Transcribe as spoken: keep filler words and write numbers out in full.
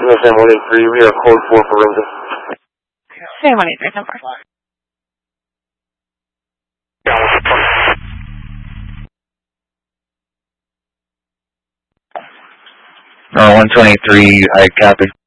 Sam one eight three, we are code four for Rosa. Sam one eight three, ten four. Uh, one twenty-three, I copy.